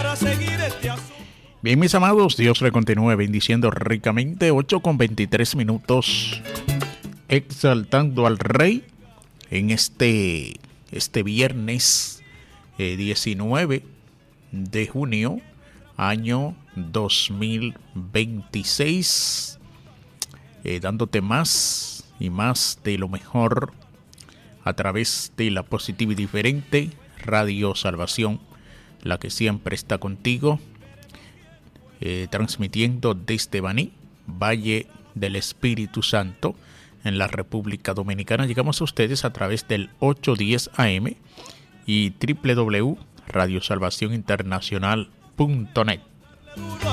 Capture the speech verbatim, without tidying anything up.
para seguir este asunto. Bien, mis amados, Dios le continúe bendiciendo ricamente. Ocho con veintitrés minutos, exaltando al Rey en este, este viernes eh, diecinueve de junio, año dos mil veintiséis, eh, dándote más y más de lo mejor a través de la positiva y diferente Radio Salvación, la que siempre está contigo, eh, transmitiendo desde Baní, Valle del Espíritu Santo, en la República Dominicana. Llegamos a ustedes a través del ochocientos diez A M y doble u doble u doble u punto radio salvación internacional punto net.